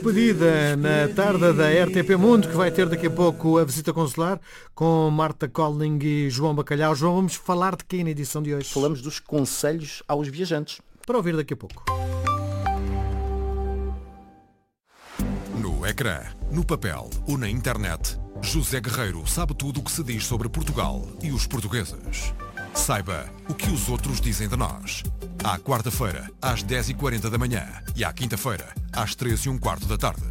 despedida na tarde da RTP Mundo, que vai ter daqui a pouco a visita consular com Marta Collin e João Bacalhau. João, vamos falar de quem na edição de hoje? Falamos dos conselhos aos viajantes. Para ouvir daqui a pouco. No ecrã, no papel ou na internet, José Guerreiro sabe tudo o que se diz sobre Portugal e os portugueses. Saiba o que os outros dizem de nós. À quarta-feira, às 10h40 da manhã e à quinta-feira, às 3h15 da tarde.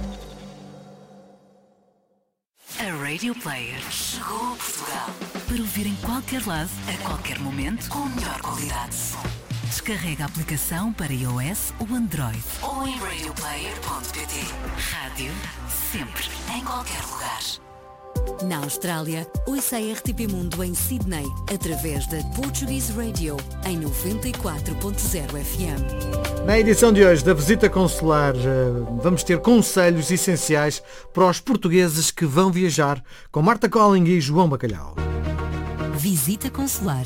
A Radio Player chegou a Portugal para ouvir em qualquer lado, a qualquer momento, com a melhor qualidade de som. Descarrega a aplicação para iOS ou Android ou em radioplayer.pt. Rádio sempre, em qualquer lugar. Na Austrália, ouça a RTP Mundo em Sydney, através da Portuguese Radio, em 94.0 FM. Na edição de hoje da visita consular, vamos ter conselhos essenciais para os portugueses que vão viajar, com Marta Collin e João Bacalhau. Visita consular.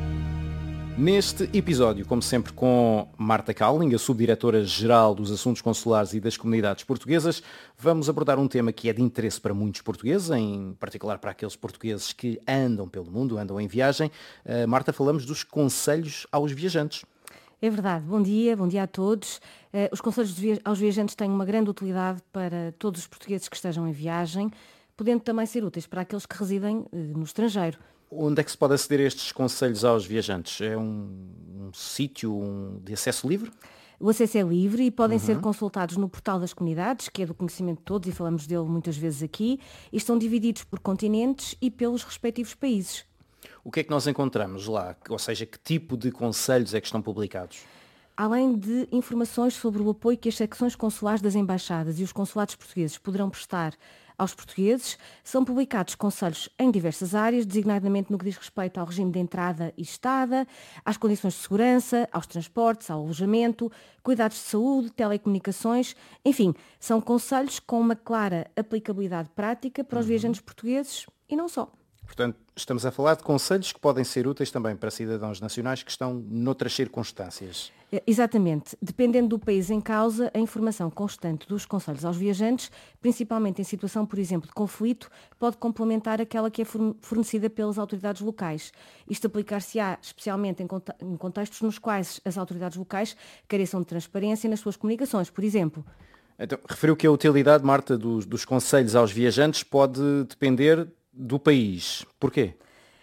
Neste episódio, como sempre, com Marta Collin, a subdiretora-geral dos Assuntos Consulares e das Comunidades Portuguesas, vamos abordar um tema que é de interesse para muitos portugueses, em particular para aqueles portugueses que andam pelo mundo, andam em viagem. Marta, falamos dos conselhos aos viajantes. É verdade. Bom dia a todos. Os conselhos aos viajantes têm uma grande utilidade para todos os portugueses que estejam em viagem, podendo também ser úteis para aqueles que residem no estrangeiro. Onde é que se pode aceder a estes conselhos aos viajantes? É um sítio de acesso livre? O acesso é livre e podem ser consultados no portal das comunidades, que é do conhecimento de todos e falamos dele muitas vezes aqui, e estão divididos por continentes e pelos respectivos países. O que é que nós encontramos lá? Ou seja, que tipo de conselhos é que estão publicados? Além de informações sobre o apoio que as secções consulares das embaixadas e os consulados portugueses poderão prestar aos portugueses, são publicados conselhos em diversas áreas, designadamente no que diz respeito ao regime de entrada e estada, às condições de segurança, aos transportes, ao alojamento, cuidados de saúde, telecomunicações, enfim, são conselhos com uma clara aplicabilidade prática para os viajantes portugueses e não só. Portanto, estamos a falar de conselhos que podem ser úteis também para cidadãos nacionais que estão noutras circunstâncias. Exatamente. Dependendo do país em causa, a informação constante dos conselhos aos viajantes, principalmente em situação, por exemplo, de conflito, pode complementar aquela que é fornecida pelas autoridades locais. Isto aplicar-se-á especialmente em contextos nos quais as autoridades locais careçam de transparência nas suas comunicações, por exemplo. Então, referiu que a utilidade, Marta, dos conselhos aos viajantes pode depender do país. Porquê?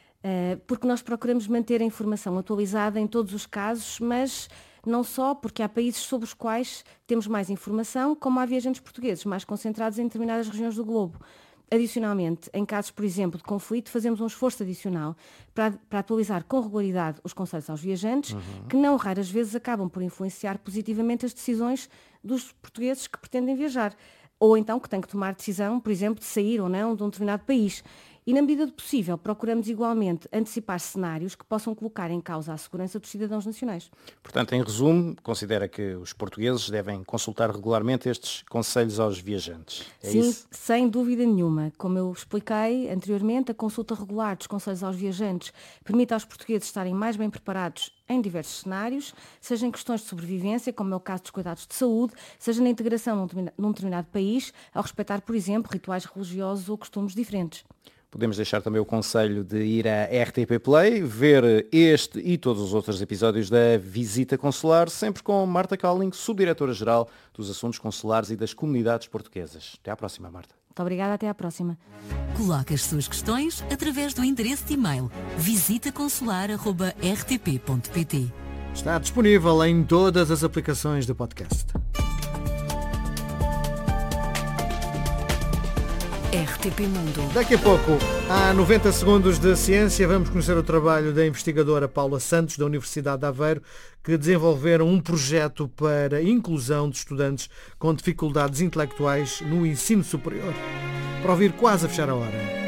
Porque nós procuramos manter a informação atualizada em todos os casos, mas não só porque há países sobre os quais temos mais informação, como há viajantes portugueses mais concentrados em determinadas regiões do globo. Adicionalmente, em casos, por exemplo, de conflito, fazemos um esforço adicional para atualizar com regularidade os conselhos aos viajantes, que não raras vezes acabam por influenciar positivamente as decisões dos portugueses que pretendem viajar, ou então que têm que tomar decisão, por exemplo, de sair ou não de um determinado país. E, na medida do possível, procuramos igualmente antecipar cenários que possam colocar em causa a segurança dos cidadãos nacionais. Portanto, em resumo, considera que os portugueses devem consultar regularmente estes conselhos aos viajantes. Sim, isso? sem dúvida nenhuma. Como eu expliquei anteriormente, a consulta regular dos conselhos aos viajantes permite aos portugueses estarem mais bem preparados em diversos cenários, seja em questões de sobrevivência, como é o caso dos cuidados de saúde, seja na integração num determinado país, ao respeitar, por exemplo, rituais religiosos ou costumes diferentes. Podemos deixar também o conselho de ir à RTP Play, ver este e todos os outros episódios da Visita Consular, sempre com Marta Collin, subdiretora-geral dos Assuntos Consulares e das Comunidades Portuguesas. Até à próxima, Marta. Muito obrigada, até à próxima. Coloque as suas questões através do endereço de e-mail visitaconsular@rtp.pt. Está disponível em todas as aplicações do podcast. RTP Mundo. Daqui a pouco, há 90 segundos de ciência, vamos conhecer o trabalho da investigadora Paula Santos, da Universidade de Aveiro, que desenvolveram um projeto para a inclusão de estudantes com dificuldades intelectuais no ensino superior. Para ouvir quase a fechar a hora.